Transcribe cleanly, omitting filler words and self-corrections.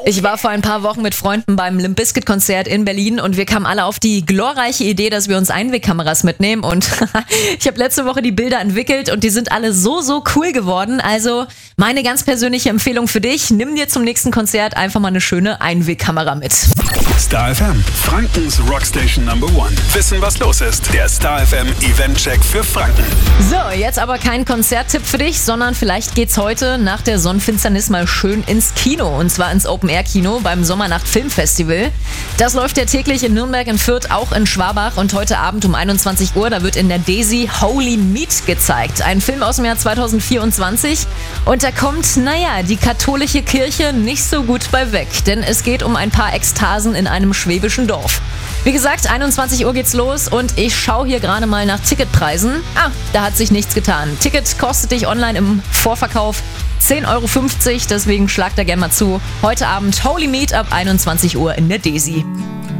Ich war vor ein paar Wochen mit Freunden beim Limp Bizkit Konzert in Berlin und wir kamen alle auf die glorreiche Idee, dass wir uns Einwegkameras mitnehmen und ich habe letzte Woche die Bilder entwickelt und die sind alle so cool geworden. Also meine ganz persönliche Empfehlung für dich, nimm dir zum nächsten Konzert einfach mal eine schöne Einwegkamera mit. Star FM, Frankens Rockstation Number 1. Wissen, was los ist. Der Star FM Eventcheck für Franken. So, jetzt aber kein Konzerttipp für dich, sondern vielleicht geht's heute nach der Sonnenfinsternis mal schön ins Kino und zwar ins Open-Air-Kino beim Sommernacht Filmfestival. Das läuft ja täglich in Nürnberg, in Fürth, auch in Schwabach und heute Abend um 21 Uhr, da wird in der Desi Holy Meat gezeigt. Ein Film aus dem Jahr 2024 und da kommt, die katholische Kirche nicht so gut bei weg, denn es geht um ein paar Ekstasen in einem schwäbischen Dorf. Wie gesagt, 21 Uhr geht's los und ich schaue hier gerade mal nach Ticketpreisen. Da hat sich nichts getan. Ticket kostet dich online im Vorverkauf 10,50 €, deswegen schlag da gerne mal zu. Heute Abend Holy Meat ab 21 Uhr in der Desi.